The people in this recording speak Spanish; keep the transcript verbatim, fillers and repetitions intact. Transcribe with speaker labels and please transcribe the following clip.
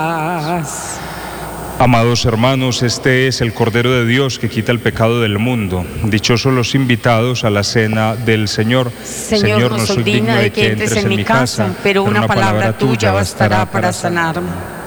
Speaker 1: Amados hermanos, este es el Cordero de Dios que quita el pecado del mundo. Dichosos los invitados a la cena del Señor.
Speaker 2: Señor, Señor no soy digno de que entres en mi casa, pero una palabra tuya bastará para sanarme.